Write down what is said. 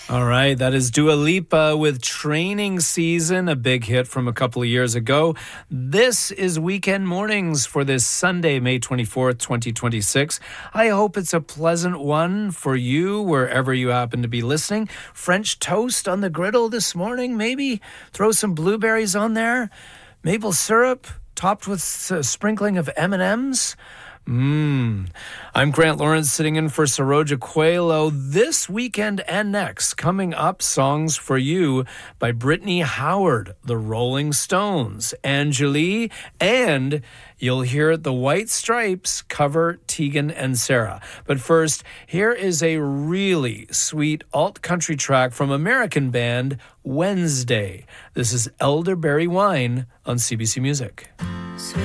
All right, that is Dua Lipa with Training Season, a big hit from a couple of years ago. This is Weekend Mornings for this Sunday, May 24th, 2026. I hope it's a pleasant one for you wherever you happen to be listening. French toast on the griddle this morning, maybe? Throw some blueberries on there. Maple syrup topped with a sprinkling of M&Ms. I'm Grant Lawrence sitting in for Saroja Coelho this weekend and next. Coming up, songs for you by Brittany Howard, The Rolling Stones, Angélie, and you'll hear the White Stripes cover Tegan and Sarah. But first, here is a really sweet alt-country track from American band Wednesday. This is Elderberry Wine on CBC Music.